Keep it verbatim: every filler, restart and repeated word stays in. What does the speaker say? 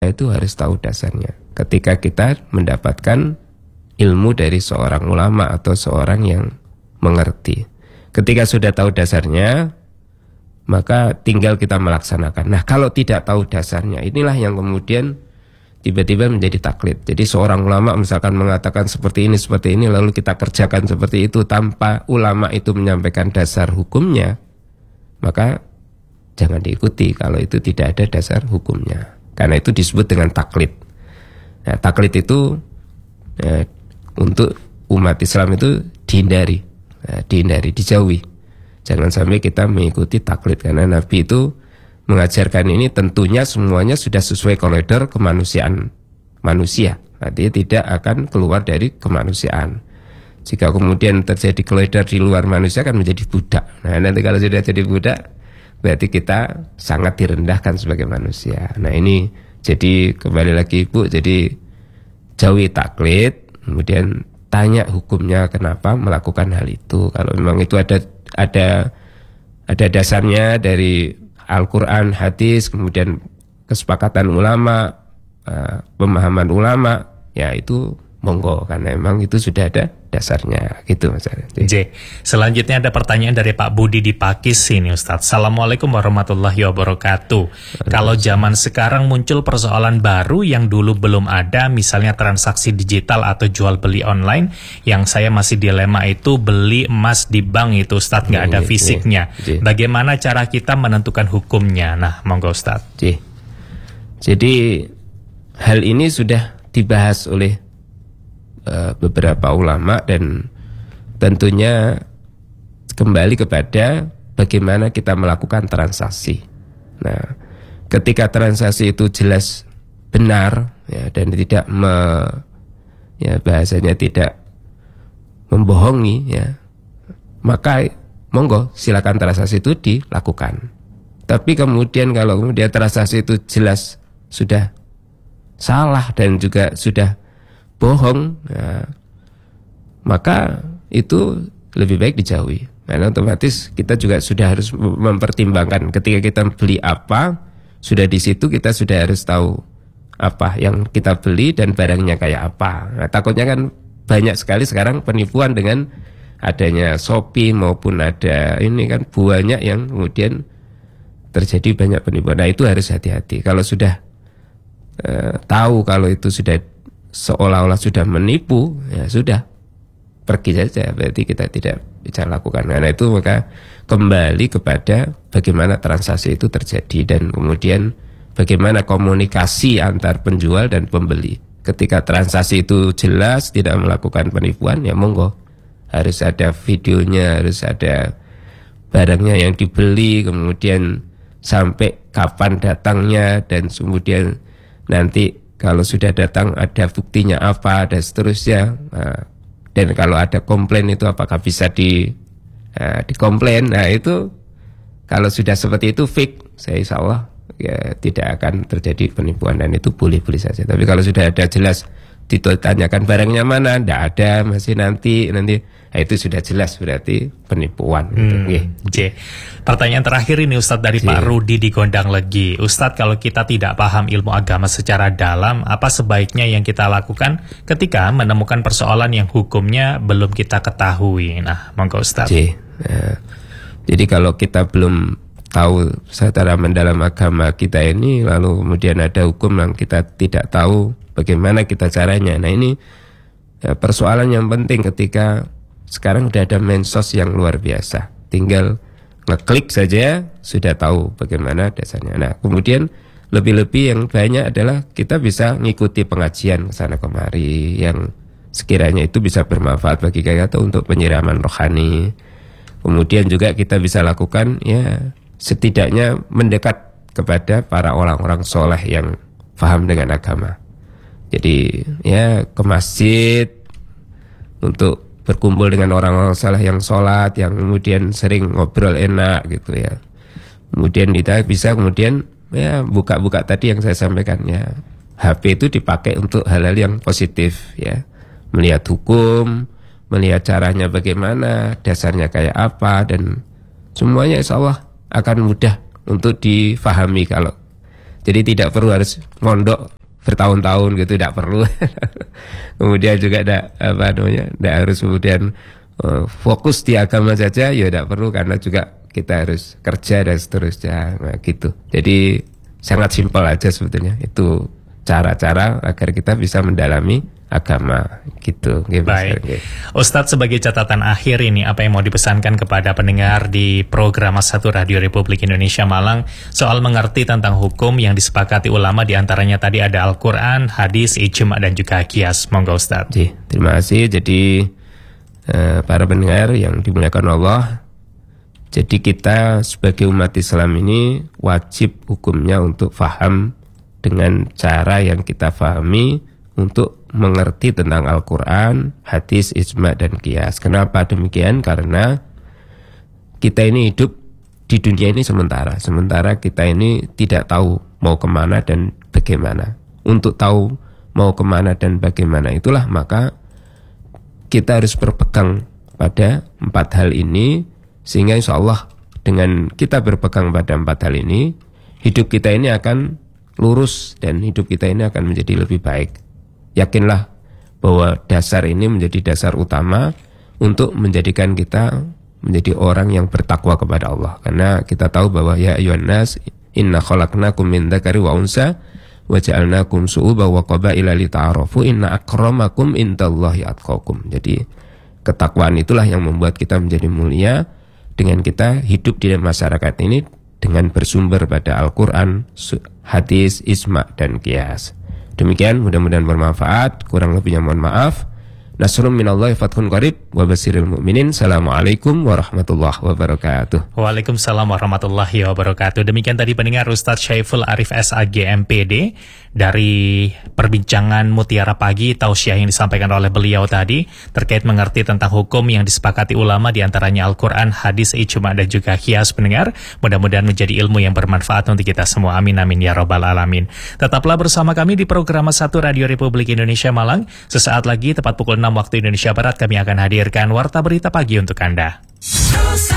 itu harus tahu dasarnya. Ketika kita mendapatkan ilmu dari seorang ulama atau seorang yang mengerti, ketika sudah tahu dasarnya, maka tinggal kita melaksanakan. Nah, kalau tidak tahu dasarnya, inilah yang kemudian tiba-tiba menjadi taklid. Jadi seorang ulama misalkan mengatakan seperti ini, seperti ini, lalu kita kerjakan seperti itu tanpa ulama itu menyampaikan dasar hukumnya, maka jangan diikuti kalau itu tidak ada dasar hukumnya. Karena itu disebut dengan taklid. Nah, taklid itu eh, untuk umat Islam itu dihindari, eh, dihindari, dijauhi. Jangan sampai kita mengikuti taklid, karena Nabi itu mengajarkan ini tentunya semuanya sudah sesuai koridor kemanusiaan manusia. Artinya tidak akan keluar dari kemanusiaan. Jika kemudian terjadi koridor di luar manusia akan menjadi budak. Nah, nanti kalau sudah jadi budak, berarti kita sangat direndahkan sebagai manusia. Nah, ini jadi kembali lagi Ibu, jadi jauhi taklid, kemudian tanya hukumnya kenapa melakukan hal itu. Kalau memang itu ada ada ada dasarnya dari Al-Quran, hadis, kemudian kesepakatan ulama, uh, pemahaman ulama, ya itu monggo, karena memang itu sudah ada dasarnya, gitu Mas. J. Selanjutnya ada pertanyaan dari Pak Budi di Pakis ini, Ustadz. Assalamualaikum warahmatullahi wabarakatuh. Kalau zaman sekarang muncul persoalan baru yang dulu belum ada, misalnya transaksi digital atau jual beli online, yang saya masih dilema itu beli emas di bank itu, Ustadz, nggak ada fisiknya. Bagaimana cara kita menentukan hukumnya? Nah, monggo Ustadz. J. Jadi hal ini sudah dibahas oleh beberapa ulama, dan tentunya kembali kepada bagaimana kita melakukan transaksi. Nah, ketika transaksi itu jelas benar, ya, dan tidak me, ya bahasanya tidak membohongi, ya, maka monggo silakan transaksi itu dilakukan. Tapi kemudian kalau kemudian transaksi itu jelas sudah salah dan juga sudah bohong, ya, maka itu lebih baik dijauhi. Karena otomatis kita juga sudah harus mempertimbangkan ketika kita beli apa, sudah di situ kita sudah harus tahu apa yang kita beli dan barangnya kayak apa. Nah, takutnya kan banyak sekali sekarang penipuan dengan adanya Shopee maupun ada ini kan banyak yang kemudian terjadi banyak penipuan. Nah, itu harus hati-hati. Kalau sudah eh, tahu kalau itu sudah seolah-olah sudah menipu, ya sudah, pergi saja, berarti kita tidak bisa lakukan. Karena itu maka kembali kepada bagaimana transaksi itu terjadi dan kemudian bagaimana komunikasi antar penjual dan pembeli. Ketika transaksi itu jelas tidak melakukan penipuan, ya monggo, harus ada videonya, harus ada barangnya yang dibeli, kemudian sampai kapan datangnya, dan kemudian nanti kalau sudah datang ada buktinya apa dan seterusnya. Nah, dan kalau ada komplain itu apakah bisa di uh, dikomplain. Nah, itu kalau sudah seperti itu fake, saya insya Allah ya tidak akan terjadi penipuan, dan itu boleh-boleh saja. Tapi kalau sudah ada jelas ditanyakan barangnya mana, tidak ada, masih nanti nanti nah, itu sudah jelas berarti penipuan. Hmm, gitu. J. Pertanyaan terakhir ini Ustadz dari J. Pak Rudi di Gondang Legi. Ustadz, kalau kita tidak paham ilmu agama secara dalam, apa sebaiknya yang kita lakukan ketika menemukan persoalan yang hukumnya belum kita ketahui? Nah, monggo Ustadz. J. Nah, jadi kalau kita belum tahu secara mendalam agama kita ini, lalu kemudian ada hukum yang kita tidak tahu bagaimana kita caranya. Nah, ini ya, persoalan yang penting ketika sekarang sudah ada medsos yang luar biasa. Tinggal ngeklik saja sudah tahu bagaimana dasarnya. Nah, kemudian lebih-lebih yang banyak adalah kita bisa ngikuti pengajian kesana kemari yang sekiranya itu bisa bermanfaat bagi kita untuk penyiraman rohani. Kemudian juga kita bisa lakukan ya setidaknya mendekat kepada para orang-orang soleh yang paham dengan agama. Jadi ya ke masjid untuk berkumpul dengan orang-orang saleh yang sholat, yang kemudian sering ngobrol enak gitu ya. Kemudian kita bisa kemudian ya buka-buka tadi yang saya sampaikan ya. H P itu dipakai untuk hal-hal yang positif ya. Melihat hukum, melihat caranya bagaimana, dasarnya kayak apa, dan semuanya insya Allah akan mudah untuk difahami kalau. Jadi tidak perlu harus mondok bertahun-tahun gitu, tidak perlu. Kemudian juga tidak apa namanya, tidak harus kemudian uh, fokus di agama saja, ya tidak perlu, karena juga kita harus kerja dan seterusnya, nah, gitu. Jadi sangat simpel aja sebetulnya itu cara-cara agar kita bisa mendalami agama gitu. Baik, Ustadz, sebagai catatan akhir ini, apa yang mau dipesankan kepada pendengar di program satu Radio Republik Indonesia Malang soal mengerti tentang hukum yang disepakati ulama, diantaranya tadi ada Al-Quran, hadis, ijma, dan juga qiyas. Monggo Ustadz. Ji, terima kasih. Jadi eh, para pendengar yang dimuliakan Allah, jadi kita sebagai umat Islam ini wajib hukumnya untuk faham dengan cara yang kita fahami, untuk mengerti tentang Al-Quran, hadis, ijma, dan qiyas. Kenapa demikian? Karena kita ini hidup di dunia ini sementara. Sementara kita ini tidak tahu mau kemana dan bagaimana. Untuk tahu mau kemana dan bagaimana itulah maka kita harus berpegang pada empat hal ini, sehingga insya Allah dengan kita berpegang pada empat hal ini, hidup kita ini akan lurus dan hidup kita ini akan menjadi lebih baik. Yakinlah bahwa dasar ini menjadi dasar utama untuk menjadikan kita menjadi orang yang bertakwa kepada Allah. Karena kita tahu bahwa ya ayyuhan nas inna khalaqnakum min dzakari wa unsa wa ja'alnakum syu'uban wa qabaila lita'arafu inna akramakum indallahi atqakum. Jadi ketakwaan itulah yang membuat kita menjadi mulia dengan kita hidup di masyarakat ini dengan bersumber pada Al-Quran, hadis, ijma, dan qiyas. Demikian, mudah-mudahan bermanfaat. Kurang lebihnya mohon maaf. Nasrun minallahi fathun qarib wa basyiril mu'minin. Assalamualaikum warahmatullahi wabarakatuh. Waalaikumsalam warahmatullahi wabarakatuh. Demikian tadi pendengar Ustadz Syaiful Arif S A G M P D dari perbincangan Mutiara Pagi, tausiah yang disampaikan oleh beliau tadi terkait mengerti tentang hukum yang disepakati ulama, diantaranya Al-Quran, hadis, ijma, dan juga qiyas. Pendengar, mudah-mudahan menjadi ilmu yang bermanfaat untuk kita semua. Amin amin ya rabbal alamin. Tetaplah bersama kami di program satu Radio Republik Indonesia Malang. Sesaat lagi tepat pukul enam waktu Indonesia Barat kami akan hadirkan Warta Berita Pagi untuk Anda.